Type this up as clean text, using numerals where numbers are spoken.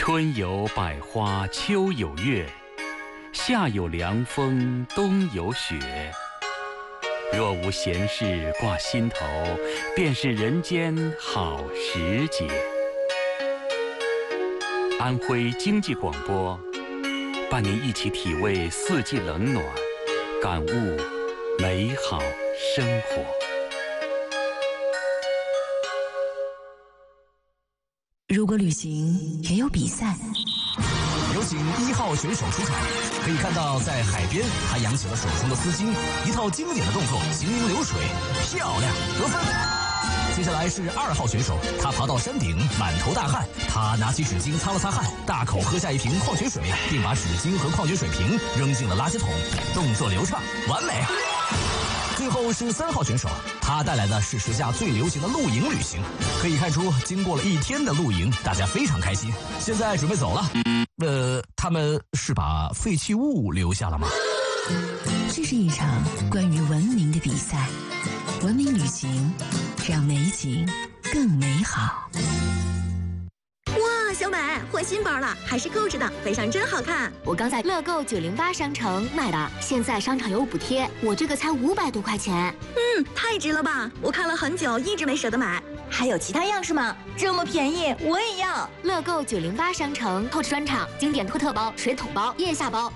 春有百花，秋有月，夏有凉风，冬有雪。若无闲事挂心头，便是人间好时节。安徽经济广播，伴您一起体味四季冷暖，感悟美好生活。 如果旅行也有比赛， 有请1号选手出场。可以看到，在海边，他扬起了手中的丝巾，一套经典的动作，行云流水，漂亮，得分。接下来是2号选手，他爬到山顶，满头大汗，他拿起纸巾擦了擦汗，大口喝下一瓶矿泉水，并把纸巾和矿泉水瓶扔进了垃圾桶，动作流畅，完美。最后是3号选手，他带来的是时下最流行的露营旅行。可以看出，经过了1天的露营，大家非常开心。现在准备走了。他们是把废弃物留下了吗？ 这是一场关于文明的比赛，文明旅行让美景更美好。 哇，小美换新包了，还是购置的，飞上真好看。 我刚在乐购908商城买的，现在商场有补贴，我这个才500多块钱。 太值了吧！我看了很久，一直没舍得买。 还有其他样式吗？这么便宜，我也要。 乐购908商城透支专场经典托特包、水桶包、腋下包，